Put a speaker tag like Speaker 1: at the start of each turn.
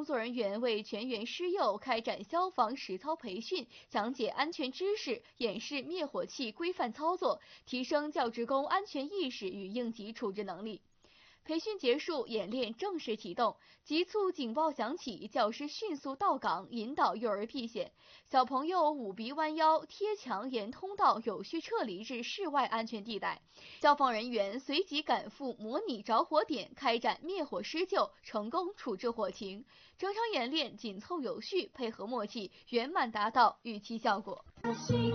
Speaker 1: 工作人员为全员师友开展消防实操培训，讲解安全知识，演示灭火器规范操作，提升教职工安全意识与应急处置能力。培训结束，演练正式启动。急促警报响起，教师迅速到岗，引导幼儿避险。小朋友捂鼻弯腰，贴墙沿通道有序撤离至室外安全地带。消防人员随即赶赴模拟着火点，开展灭火施救，成功处置火情。整场演练紧凑有序，配合默契，圆满达到预期效果。